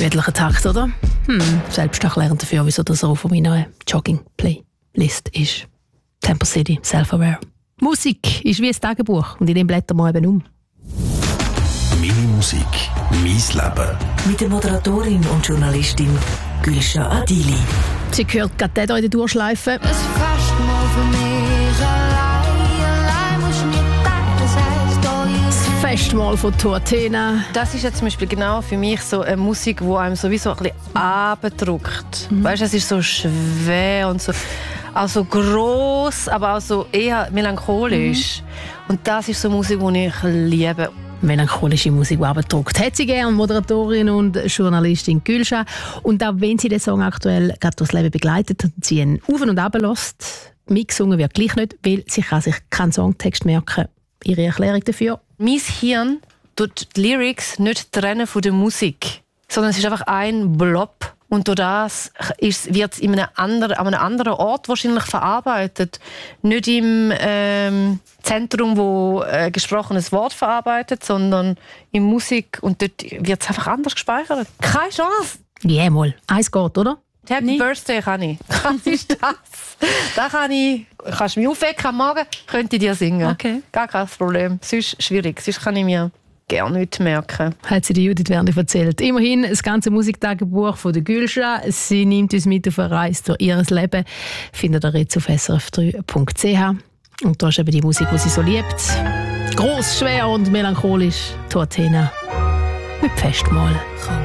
Gemütlicher Takt, oder? Selbsterklärend dafür, wieso das auf meiner Jogging-Playlist ist. Temple City, Self-Aware. Musik ist wie ein Tagebuch und in dem blättern wir eben um. Meine Musik, mein Leben. Mit der Moderatorin und Journalistin Gülşah Adili. Sie gehört gerade hier in der Durchschleife. Es ist fast mal für mich allein musst du mir teilen, Das Festmahl von Tortena. Das ist jetzt zum Beispiel genau für mich so eine Musik, die einem sowieso ein bisschen abdrückt. Weißt du, es ist so schwer und so, auch so gross, aber auch so eher melancholisch. Und das ist so Musik, die ich liebe. Melancholische Musik, die abdruckt. Hat sie gerne, Moderatorin und Journalistin Gülşah. Und auch wenn sie den Song aktuell gerade durchs Leben begleitet und sie ihn auf und ab lässt, mitgesungen wird gleich nicht, weil sie kann sich keinen Songtext merken. Ihre Erklärung dafür? Mein Hirn tut die Lyrics nicht trennen von der Musik, sondern es ist einfach ein Blob. Und durch das wird es an einem anderen Ort wahrscheinlich verarbeitet. Nicht im Zentrum, wo gesprochenes Wort verarbeitet, sondern in Musik. Und dort wird es einfach anders gespeichert. Keine Chance. Ja, mal. Eins geht, oder? Happy Birthday kann ich. Was ist das? Da kann ich. Kannst du mich aufwecken am Morgen, könnte ich dir singen. Okay. Gar kein Problem. Sonst schwierig. Sonst kann ich mir gerne nichts merken. Hat sie die Judith Werner erzählt. Immerhin das ganze Musiktagebuch von der Gülşah. Sie nimmt uns mit auf eine Reise durch ihr Leben. Findet ihr jetzt auf srf3.ch. Und da ist eben die Musik, die sie so liebt. Gross, schwer und melancholisch. Tortena mit Festmahl.